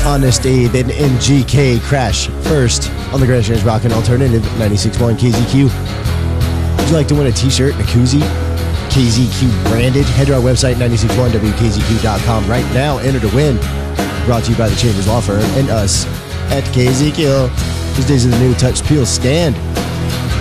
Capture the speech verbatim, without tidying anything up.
Honest Abe and M G K crash first on the Grand Strange Rock and Alternative ninety-six point one K Z Q. Would you like to win a t-shirt and a koozie? K Z Q branded? Head to our website, nine six one W K Z Q dot com right now. Enter to win. Brought to you by the Chambers Law Firm and us at K Z Q. These days of the new Touch Peel stand.